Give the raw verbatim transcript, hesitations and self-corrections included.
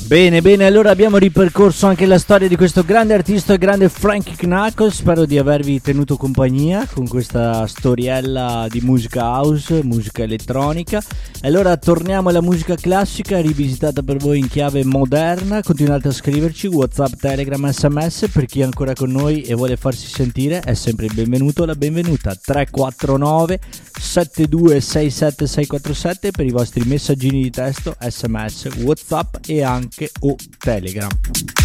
Bene, bene, allora abbiamo ripercorso anche la storia di questo grande artista, il grande Frankie Knuckles. Spero di avervi tenuto compagnia con questa storiella di musica house, musica elettronica. E allora torniamo alla musica classica, rivisitata per voi in chiave moderna. Continuate a scriverci, WhatsApp, Telegram, sms. Per chi è ancora con noi e vuole farsi sentire è sempre il benvenuto o la benvenuta. Tre quattro nove sette due sei sette sei quattro sette per i vostri messaggini di testo, sms, WhatsApp e anche o Telegram.